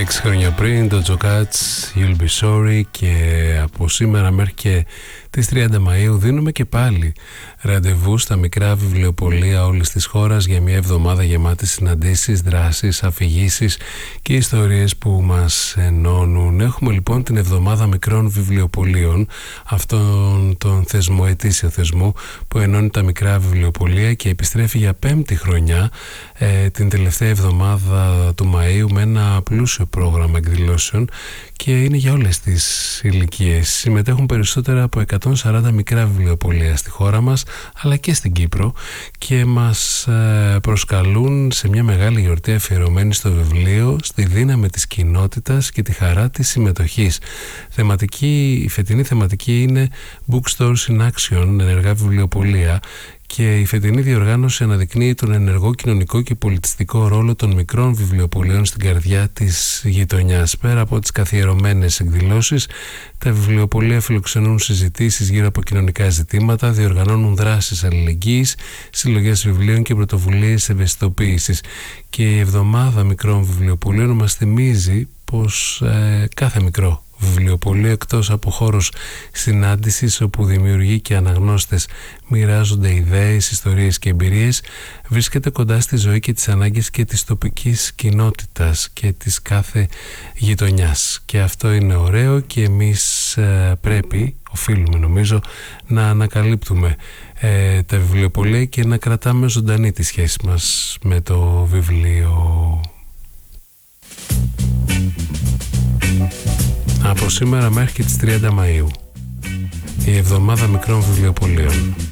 χρόνια πριν το Jokats You'll Be Sorry, και από σήμερα μέχρι και τις 30 Μαΐου δίνουμε και πάλι ραντεβού στα μικρά βιβλιοπωλεία όλης της χώρας για μια εβδομάδα γεμάτη συναντήσεις, δράσεις, αφηγήσεις και ιστορίες που μας ενώνουν. Έχουμε λοιπόν την εβδομάδα μικρών βιβλιοπωλείων, αυτόν τον θεσμό, ετήσιο θεσμό που ενώνει τα μικρά βιβλιοπωλεία και επιστρέφει για 5η χρονιά την τελευταία εβδομάδα του Μαΐου με ένα πλούσιο πρόγραμμα εκδηλώσεων, και είναι για όλες τις ηλικίες. Συμμετέχουν περισσότερα από 140 μικρά βιβλιοπωλεία στη χώρα μας αλλά και στην Κύπρο και μας προσκαλούν σε μια μεγάλη γιορτή αφιερωμένη στο βιβλίο, στη δύναμη της κοινότητας και τη χαρά της συμμετοχής. Η φετινή θεματική είναι Bookstores in Action, ενεργά βιβλιοπωλεία, και η φετινή διοργάνωση αναδεικνύει τον ενεργό κοινωνικό και πολιτιστικό ρόλο των μικρών βιβλιοπωλείων στην καρδιά της γειτονιάς. Πέρα από τις καθιερωμένες εκδηλώσεις, τα βιβλιοπωλεία φιλοξενούν συζητήσεις γύρω από κοινωνικά ζητήματα, διοργανώνουν δράσεις αλληλεγγύης, συλλογές βιβλίων και πρωτοβουλίες ευαισθητοποίησης. Και η εβδομάδα μικρών βιβλιοπωλείων μας θυμίζει πως κάθε μικρό βιβλιοπωλείο, εκτός από χώρος συνάντησης όπου δημιουργοί και αναγνώστες μοιράζονται ιδέες, ιστορίες και εμπειρίες, βρίσκεται κοντά στη ζωή και τις ανάγκες και της τοπικής κοινότητας και της κάθε γειτονιάς. Και αυτό είναι ωραίο και εμείς οφείλουμε νομίζω να ανακαλύπτουμε τα βιβλιοπωλεία και να κρατάμε ζωντανή τη σχέση μας με το βιβλίο. Από σήμερα μέχρι και τις 30 Μαΐου η εβδομάδα μικρών βιβλιοπωλείων.